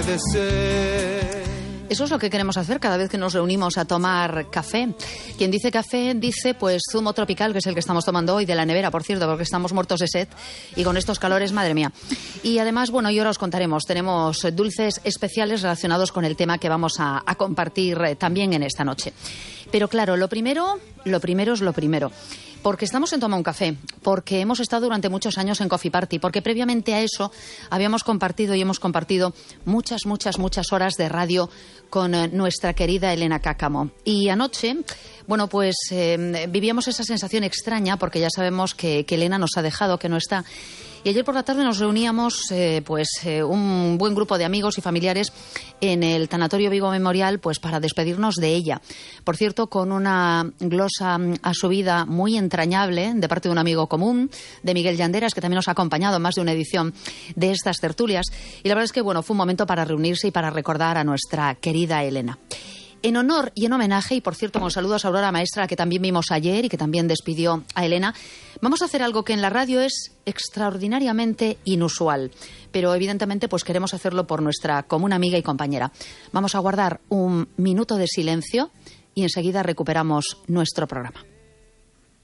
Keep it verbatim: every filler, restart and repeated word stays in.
Eso es lo que queremos hacer cada vez que nos reunimos a tomar café. Quien dice café dice pues zumo tropical, que es el que estamos tomando hoy, de la nevera, por cierto, porque estamos muertos de sed y con estos calores, madre mía. Y además, bueno, y ahora os contaremos, tenemos dulces especiales relacionados con el tema que vamos a, a compartir también en esta noche. Pero claro, lo primero, lo primero es lo primero. Porque estamos en Toma un Café, porque hemos estado durante muchos años en Coffee Party, porque previamente a eso habíamos compartido y hemos compartido muchas, muchas, muchas horas de radio con eh, nuestra querida Elena Cáccamo. Y anoche, bueno, pues eh, vivíamos esa sensación extraña, porque ya sabemos que, que Elena nos ha dejado, que no está. Y ayer por la tarde nos reuníamos eh, pues eh, un buen grupo de amigos y familiares en el Tanatorio Vigo Memorial pues para despedirnos de ella. Por cierto, con una glosa a su vida muy entrañable de parte de un amigo común, de Miguel Llanderas, que también nos ha acompañado en más de una edición de estas tertulias. Y la verdad es que bueno, fue un momento para reunirse y para recordar a nuestra querida Elena. En honor y en homenaje, y por cierto con saludos a Aurora Maestra, que también vimos ayer y que también despidió a Elena, vamos a hacer algo que en la radio es extraordinariamente inusual, pero evidentemente pues queremos hacerlo por nuestra común amiga y compañera. Vamos a guardar un minuto de silencio y enseguida recuperamos nuestro programa.